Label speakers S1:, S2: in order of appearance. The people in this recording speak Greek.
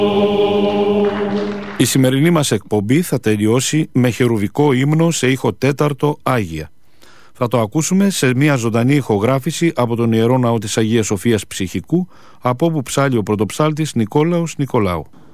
S1: Η σημερινή μας εκπομπή θα τελειώσει με χερουβικό ύμνο σε ήχο τέταρτο Άγια. Θα το ακούσουμε σε μια ζωντανή ηχογράφηση από τον Ιερό Ναό της Αγίας Σοφίας Ψυχικού, από όπου ψάλλει ο πρωτοψάλτης Νικόλαος Νικολάου.